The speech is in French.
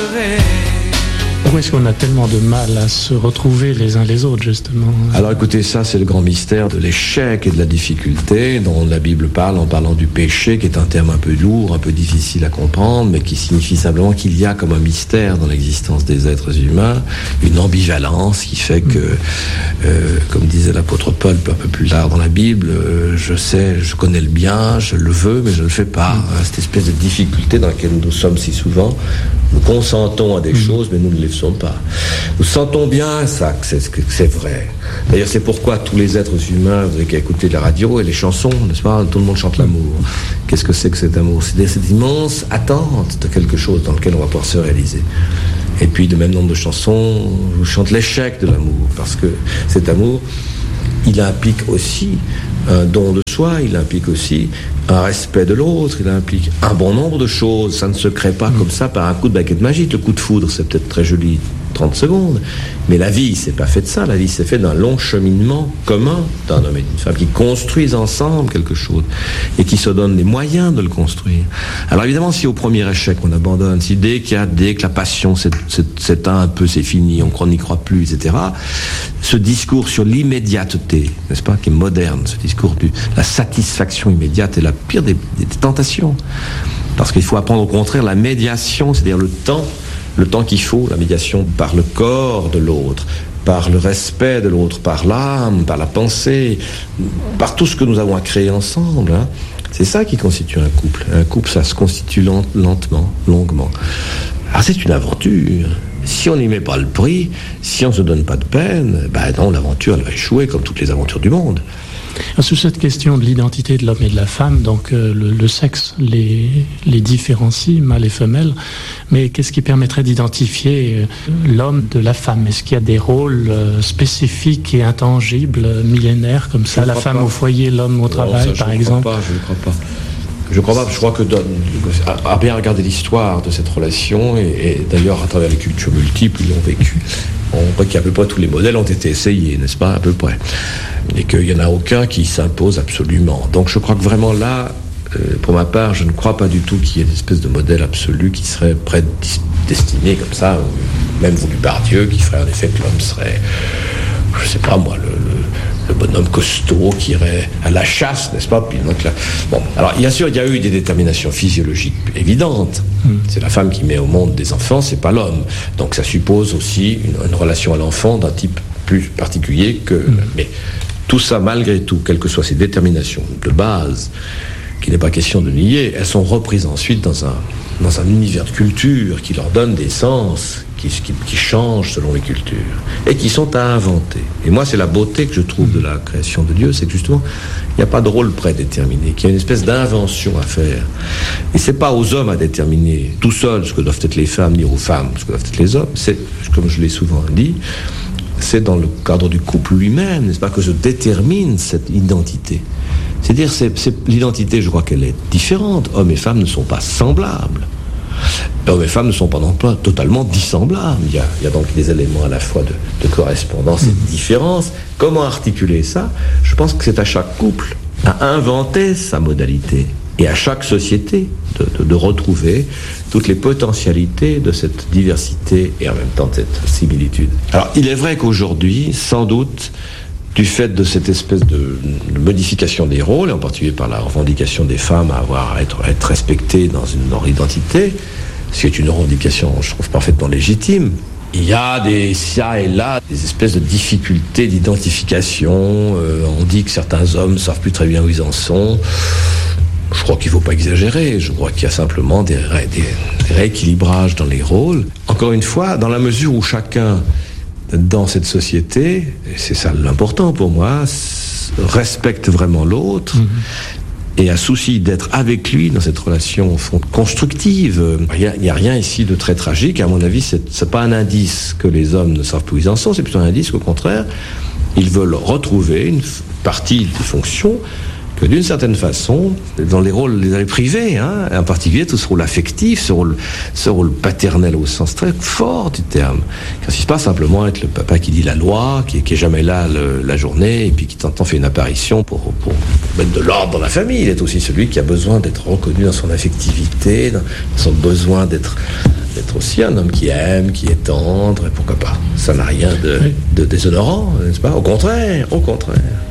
pleurer. Pourquoi est-ce qu'on a tellement de mal à se retrouver les uns les autres, justement? Alors écoutez, ça c'est le grand mystère de l'échec et de la difficulté dont la Bible parle en parlant du péché, qui est un terme un peu lourd, un peu difficile à comprendre, mais qui signifie simplement qu'il y a comme un mystère dans l'existence des êtres humains, une ambivalence qui fait que, comme disait l'apôtre Paul un peu plus tard dans la Bible, je sais, je connais le bien, je le veux, mais je ne le fais pas. Cette espèce de difficulté dans laquelle nous sommes si souvent. Nous consentons à des choses, mais nous ne les faisons pas. Nous sentons bien ça, que c'est vrai. D'ailleurs, c'est pourquoi tous les êtres humains, vous avez qu'à écouter la radio et les chansons, n'est-ce pas? Tout le monde chante l'amour. Qu'est-ce que c'est que cet amour? C'est cette immense attente de quelque chose dans lequel on va pouvoir se réaliser. Et puis, le même nombre de chansons chantent l'échec de l'amour, parce que cet amour, il implique aussi un don de soi, il implique aussi un respect de l'autre, il implique un bon nombre de choses. Ça ne se crée pas comme ça par un coup de baguette magique. Le coup de foudre, c'est peut-être très joli, 30 secondes, mais la vie, c'est pas fait de ça. La vie, c'est fait d'un long cheminement commun d'un homme et d'une femme qui construisent ensemble quelque chose et qui se donnent les moyens de le construire. Alors évidemment, si au premier échec on abandonne, si dès que la passion s'éteint un peu, c'est fini, on n'y croit plus, etc., ce discours sur l'immédiateté, n'est-ce pas, qui est moderne, ce discours de la satisfaction immédiate est la pire des tentations. Parce qu'il faut apprendre au contraire la médiation, c'est-à-dire le temps qu'il faut, la médiation par le corps de l'autre, par le respect de l'autre, par l'âme, par la pensée, par tout ce que nous avons à créer ensemble. Hein. C'est ça qui constitue un couple. Un couple, ça se constitue lentement, longuement. Alors c'est une aventure. Si on n'y met pas le prix, si on ne se donne pas de peine, non, l'aventure, elle va échouer comme toutes les aventures du monde. Sur cette question de l'identité de l'homme et de la femme, donc le sexe les différencie, mâle et femelle, mais qu'est-ce qui permettrait d'identifier l'homme de la femme? Est-ce qu'il y a des rôles spécifiques et intangibles, millénaires, comme ça, la femme au foyer, l'homme au travail, par exemple? Je ne crois pas. Je crois que à bien regarder l'histoire de cette relation, et d'ailleurs à travers les cultures multiples, ils l'ont vécu, on voit qu'à peu près tous les modèles ont été essayés, n'est-ce pas, à peu près, et qu'il n'y en a aucun qui s'impose absolument. Donc je crois que vraiment là, pour ma part, je ne crois pas du tout qu'il y ait une espèce de modèle absolu qui serait destiné comme ça, même voulu par Dieu, qui ferait en effet que l'homme serait, je ne sais pas moi, le bonhomme costaud qui irait à la chasse, n'est-ce pas? Puis donc là, bon, alors bien sûr, il y a eu des déterminations physiologiques évidentes. C'est la femme qui met au monde des enfants, c'est pas l'homme. Donc ça suppose aussi une relation à l'enfant d'un type plus particulier que. Mais tout ça, malgré tout, quelles que soient ces déterminations de base, qu'il n'est pas question de nier, elles sont reprises ensuite dans un univers de culture qui leur donne des sens qui changent selon les cultures et qui sont à inventer. Et moi, c'est la beauté que je trouve de la création de Dieu, c'est que justement, il n'y a pas de rôle prédéterminé, qu'il y a une espèce d'invention à faire. Et c'est pas aux hommes à déterminer tout seuls ce que doivent être les femmes, ni aux femmes ce que doivent être les hommes. C'est, comme je l'ai souvent dit, c'est dans le cadre du couple lui-même, n'est-ce pas, que se détermine cette identité. C'est-à-dire, l'identité, je crois qu'elle est différente. Hommes et femmes ne sont pas semblables. Hommes et et femmes ne sont pas non plus totalement dissemblables. Il y a donc des éléments à la fois de correspondance et de différence. Comment articuler ça? Je pense que c'est à chaque couple à inventer sa modalité et à chaque société de retrouver toutes les potentialités de cette diversité et en même temps de cette similitude. Alors, il est vrai qu'aujourd'hui, sans doute, du fait de cette espèce de modification des rôles, et en particulier par la revendication des femmes à être respectées dans leur identité, ce qui est une revendication, je trouve, parfaitement légitime, il y a ça et là, des espèces de difficultés d'identification. On dit que certains hommes ne savent plus très bien où ils en sont. Je crois qu'il ne faut pas exagérer. Je crois qu'il y a simplement des rééquilibrages dans les rôles. Encore une fois, dans la mesure où chacun, dans cette société, et c'est ça l'important pour moi, respecte vraiment l'autre et a souci d'être avec lui dans cette relation au fond constructive. Il n'y a rien ici de très tragique. À mon avis, c'est pas un indice que les hommes ne savent plus où ils en sont, c'est plutôt un indice qu'au contraire, ils veulent retrouver une partie des fonctions que d'une certaine façon, dans les rôles privés, en particulier tout ce rôle affectif, ce rôle paternel au sens très fort du terme, qui ne consiste pas simplement à être le papa qui dit la loi, qui est jamais là la journée, et puis qui de temps en temps fait une apparition pour mettre de l'ordre dans la famille. Il est aussi celui qui a besoin d'être reconnu dans son affectivité, dans son besoin d'être d'être aussi un homme qui aime, qui est tendre, et pourquoi pas. Ça n'a rien de déshonorant, n'est-ce pas? Au contraire, au contraire.